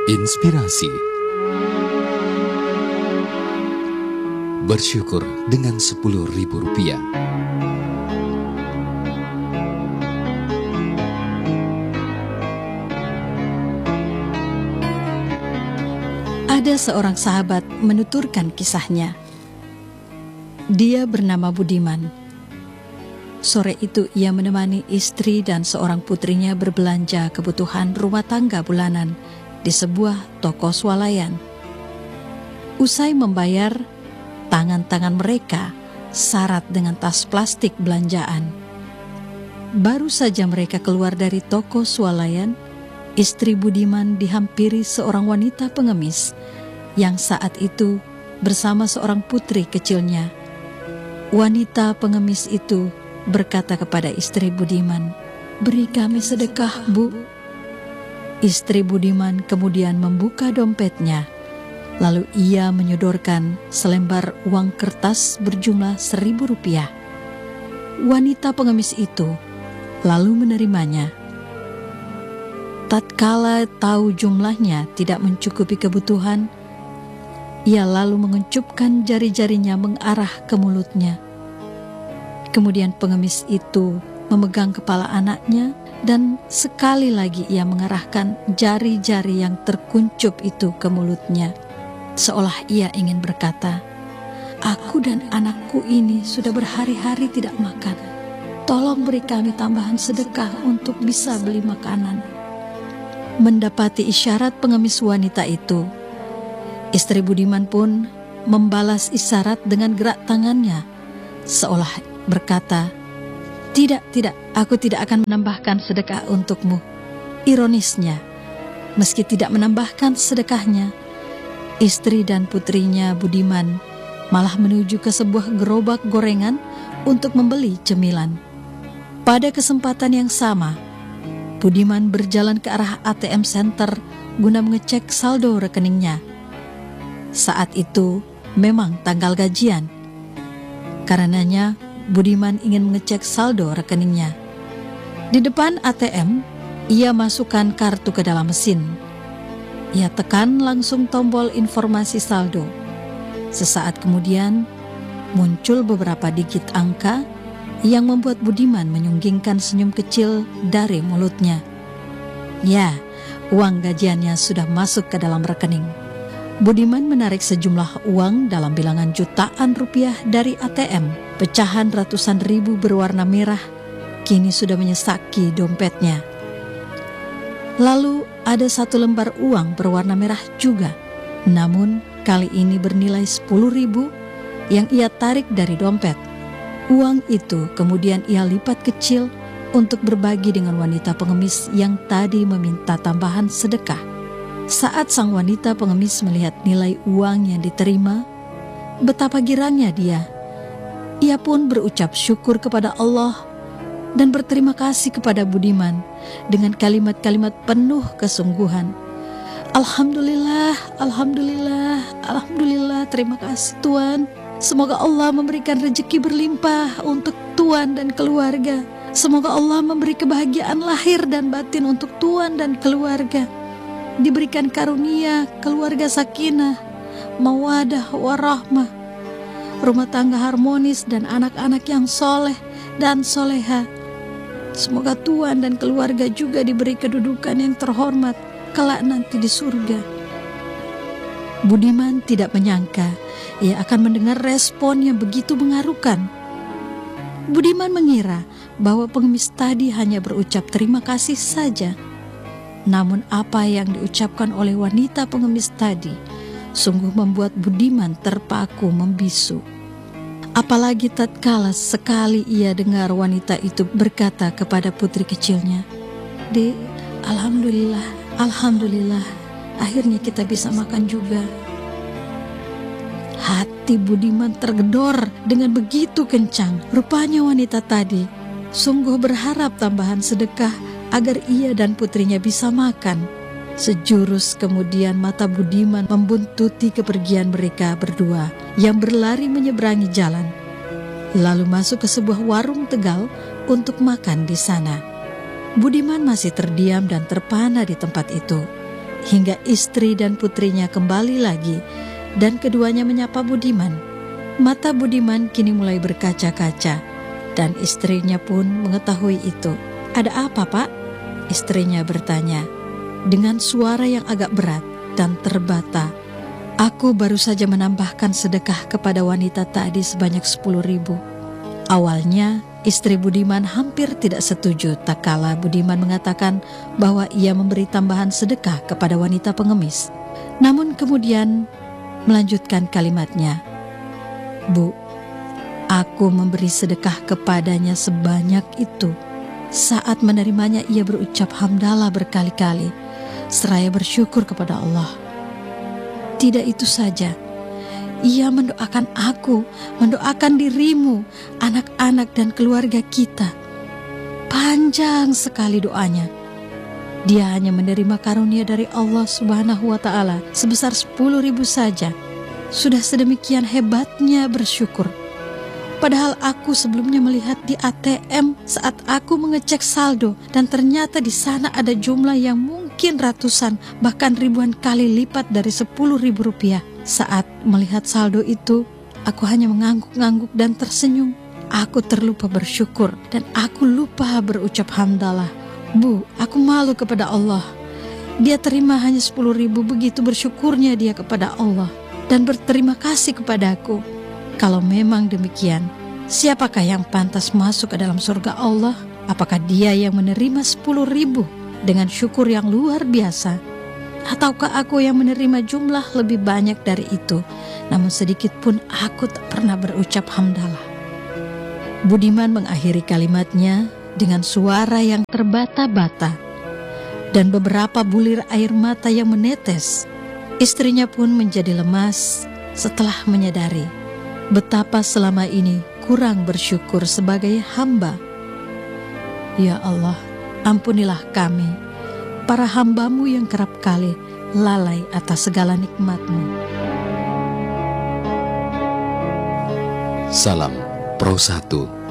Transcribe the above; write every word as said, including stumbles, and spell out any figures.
Inspirasi. Bersyukur dengan sepuluh ribu rupiah. Ada seorang sahabat menuturkan kisahnya. Dia bernama Budiman. Sore itu ia menemani istri dan seorang putrinya berbelanja kebutuhan rumah tangga bulanan di sebuah toko swalayan. Usai membayar, tangan-tangan mereka syarat dengan tas plastik belanjaan. Baru saja mereka keluar dari toko swalayan, istri Budiman dihampiri seorang wanita pengemis yang saat itu bersama seorang putri kecilnya. Wanita pengemis itu berkata kepada istri Budiman, "Beri kami sedekah, Bu." Istri Budiman kemudian membuka dompetnya, lalu ia menyodorkan selembar uang kertas berjumlah seribu rupiah. Wanita pengemis itu lalu menerimanya. Tatkala tahu jumlahnya tidak mencukupi kebutuhan, ia lalu mengencupkan jari-jarinya mengarah ke mulutnya. Kemudian pengemis itu memegang kepala anaknya dan sekali lagi ia mengarahkan jari-jari yang terkuncup itu ke mulutnya, seolah ia ingin berkata, "Aku dan anakku ini sudah berhari-hari tidak makan. Tolong beri kami tambahan sedekah untuk bisa beli makanan." Mendapati isyarat pengemis wanita itu, istri Budiman pun membalas isyarat dengan gerak tangannya, seolah berkata, Tidak, tidak, aku tidak akan menambahkan sedekah untukmu." Ironisnya, meski tidak menambahkan sedekahnya, istri dan putrinya Budiman malah menuju ke sebuah gerobak gorengan untuk membeli cemilan. Pada kesempatan yang sama, Budiman berjalan ke arah A T M Center guna mengecek saldo rekeningnya. Saat itu memang tanggal gajian. Karenanya Budiman ingin mengecek saldo rekeningnya. Di depan A T M, ia masukkan kartu ke dalam mesin. Ia tekan langsung tombol informasi saldo. Sesaat kemudian, muncul beberapa digit angka yang membuat Budiman menyunggingkan senyum kecil dari mulutnya. Ya, uang gajiannya sudah masuk ke dalam rekening. Budiman menarik sejumlah uang dalam bilangan jutaan rupiah dari A T M. Pecahan ratusan ribu berwarna merah kini sudah menyesaki dompetnya. Lalu ada satu lembar uang berwarna merah juga, namun kali ini bernilai sepuluh ribu yang ia tarik dari dompet. Uang itu kemudian ia lipat kecil untuk berbagi dengan wanita pengemis yang tadi meminta tambahan sedekah. Saat sang wanita pengemis melihat nilai uang yang diterima, betapa girangnya dia. Ia pun berucap syukur kepada Allah dan berterima kasih kepada Budiman dengan kalimat-kalimat penuh kesungguhan. Alhamdulillah, Alhamdulillah, Alhamdulillah, terima kasih Tuhan. Semoga Allah memberikan rezeki berlimpah untuk Tuhan dan keluarga. Semoga Allah memberi kebahagiaan lahir dan batin untuk Tuhan dan keluarga. Diberikan karunia, keluarga sakinah, mawadah, warahmah, rumah tangga harmonis dan anak-anak yang soleh dan soleha. Semoga Tuhan dan keluarga juga diberi kedudukan yang terhormat kelak nanti di surga. Budiman tidak menyangka ia akan mendengar respon yang begitu mengharukan. Budiman mengira bahwa pengemis tadi hanya berucap terima kasih saja. Namun apa yang diucapkan oleh wanita pengemis tadi sungguh membuat Budiman terpaku membisu. Apalagi tatkala sekali ia dengar wanita itu berkata kepada putri kecilnya, "Dek, Alhamdulillah, Alhamdulillah, akhirnya kita bisa makan juga." Hati Budiman tergedor dengan begitu kencang. Rupanya wanita tadi sungguh berharap tambahan sedekah agar ia dan putrinya bisa makan. Sejurus kemudian mata Budiman membuntuti kepergian mereka berdua yang berlari menyeberangi jalan, lalu masuk ke sebuah warung Tegal untuk makan di sana. Budiman masih terdiam dan terpana di tempat itu. hingga istri dan putrinya kembali lagi dan keduanya menyapa Budiman. Mata Budiman kini mulai berkaca-kaca dan istrinya pun mengetahui itu. "Ada apa, Pak?" istrinya bertanya dengan suara yang agak berat dan terbata. "Aku baru saja menambahkan sedekah kepada wanita tadi sebanyak sepuluh ribu. Awalnya istri Budiman hampir tidak setuju tak kala Budiman mengatakan bahwa ia memberi tambahan sedekah kepada wanita pengemis. Namun kemudian melanjutkan kalimatnya, "Bu, aku memberi sedekah kepadanya sebanyak itu." Saat menerimanya ia berucap hamdalah berkali-kali seraya bersyukur kepada Allah. Tidak itu saja, ia mendoakan aku, mendoakan dirimu, anak-anak dan keluarga kita. Panjang sekali doanya. Dia hanya menerima karunia dari Allah Subhanahu wa Ta'ala sebesar sepuluh ribu saja. Sudah sedemikian hebatnya bersyukur. Padahal aku sebelumnya melihat di A T M saat aku mengecek saldo dan ternyata di sana ada jumlah yang mungkin ratusan bahkan ribuan kali lipat dari sepuluh ribu rupiah. Saat melihat saldo itu, aku hanya mengangguk-angguk dan tersenyum. Aku terlupa bersyukur dan aku lupa berucap hamdalah. Bu, aku malu kepada Allah. Dia terima hanya sepuluh ribu, begitu bersyukurnya dia kepada Allah dan berterima kasih kepadaku. Kalau memang demikian, siapakah yang pantas masuk ke dalam surga Allah? Apakah dia yang menerima sepuluh ribu dengan syukur yang luar biasa? Ataukah aku yang menerima jumlah lebih banyak dari itu, namun sedikit pun aku tak pernah berucap hamdalah? Budiman mengakhiri kalimatnya dengan suara yang terbata-bata dan beberapa bulir air mata yang menetes. Istrinya pun menjadi lemas setelah menyadari betapa selama ini kurang bersyukur sebagai hamba. Ya Allah, ampunilah kami, para hamba-Mu yang kerap kali lalai atas segala nikmat-Mu. Salam Pro satu.